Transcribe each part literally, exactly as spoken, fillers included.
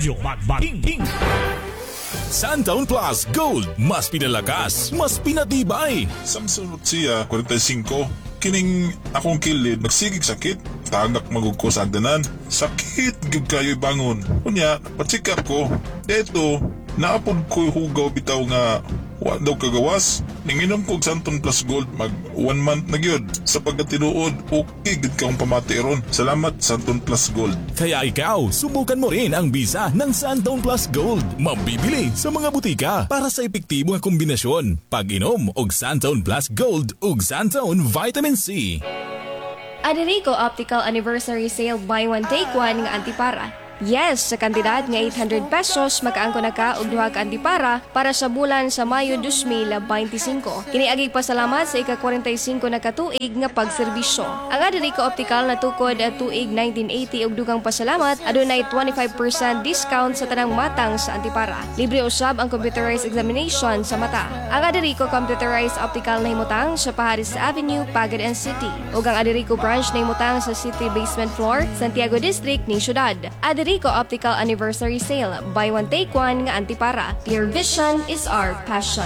Radyo Magbating. Santaon Plus Gold, mas pinalakas, mas pinatibay. Samsung siya, forty-five. Kining akong kilid, nagsigig sakit. Tagak magugko sa agdanan. Sakit, gig kayo'y bangon. Kunya, pacheck up ko. Eto, naapod ko hugaw bitaw nga wa daw kagawas. Ninginom ko og Santon Plus Gold mag one month na gyud. Sa pagkatinuod, okay gid kaong pamati ron. Salamat Santon Plus Gold. Kaya ikaw, subukan mo rin ang bisa ng Santaon Plus Gold. Mabibili sa mga butika para sa epektibo nga kombinasyon. Pag-inom og Santaon Plus Gold ug Santaon Vitamin C. Aderico Optical Anniversary Sale Buy One Take One nga antipara. Yes, sa kantidad nga eight hundred pesos makaangko na ka og duha ka antipara para sa bulan sa Mayo two thousand twenty-five. Kini agig pasalamat sa ika-forty-five na katuig nga pagserbisyo. Ang Aderico Optical natukod at tuig nineteen eighty og dugang pasalamat adunay twenty-five percent discount sa tanang matang sa antipara. Libre usab ang computerized examination sa mata. Ang Aderico Computerized Optical nahimutang sa Paharis Avenue, Pagadan City. Ug ang Aderico branch nahimutang sa City Basement Floor, Santiago District ning syudad. Aderico Optical Anniversary Sale. Buy one take one nga antipara. Clear vision is our passion.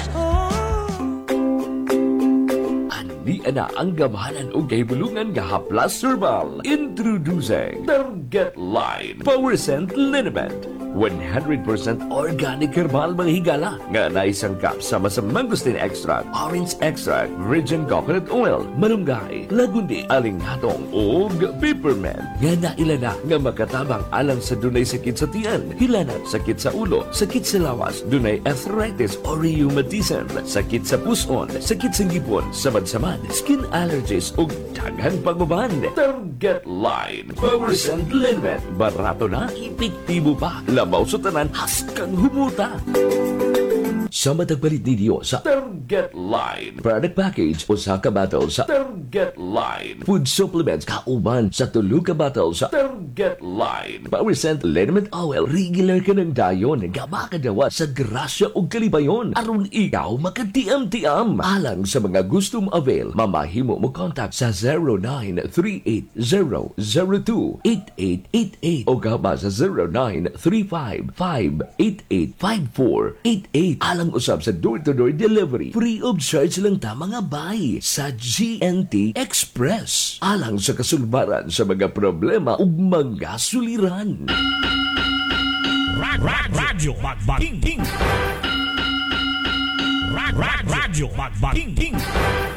Di ana ang gamahanan o kahibulungan nga haplas herbal. Introducing Target Line Power Scent Liniment. one hundred percent organic herbal mga higala nga naisangkap sama sa mangosteen extract, orange extract, virgin coconut oil, malunggay, lagundi, alinghatong ug peppermint nga nailana nga makatabang alang sa dunay sakit sa tiyan, hilanat, sakit sa ulo, sakit sa lawas, dunay arthritis or rheumatism, sakit sa puson, sakit sa ngipon, samad-samad, skin allergies ug daghan panguban. Target Line Power Scent Liniment. Barato na, epektibo pa. Labaw sa tanan, haskang humuta. Sa matagpalit ninyo sa Target Line product package o sa ka-battle sa Target Line food supplements kauban sa tulo ka battle sa Target Line Power Scent Liniment Oil. Regular ka ng dayon nga makadawa sa grasya o kalibayon aron ikaw makatiam-tiam. Alang sa mga gustong avail, mamahimo mo contact sa zero nine three eight zero zero two eight eight eight eight o gaba sa zero nine three five five eight eight five four eight eight. Alang usab sa door-to-door delivery. Free of charge lang ta mga bay sa G N T Express. Alang sa kasulbaran sa mga problema ug mga suliran. Rad, rad, radyo Magbating. Rad, rad, radyo Magbating.